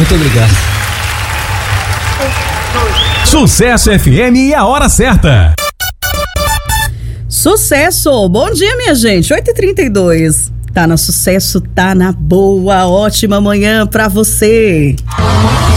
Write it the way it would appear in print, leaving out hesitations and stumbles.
Muito obrigado. Sucesso FM e a hora certa. Sucesso! Bom dia, minha gente. 8h32. Tá na Sucesso, tá na boa. Ótima manhã pra você.